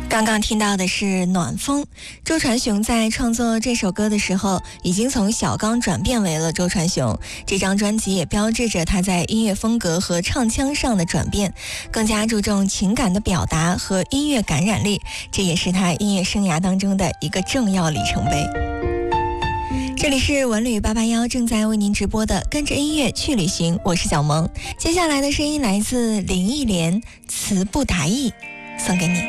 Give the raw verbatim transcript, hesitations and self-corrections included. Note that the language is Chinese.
刚刚听到的是暖风。周传雄在创作这首歌的时候已经从小刚转变为了周传雄，这张专辑也标志着他在音乐风格和唱腔上的转变，更加注重情感的表达和音乐感染力，这也是他音乐生涯当中的一个重要里程碑。这里是文旅八八幺正在为您直播的跟着音乐去旅行，我是小萌。接下来的声音来自林忆莲，词不达意，送给你。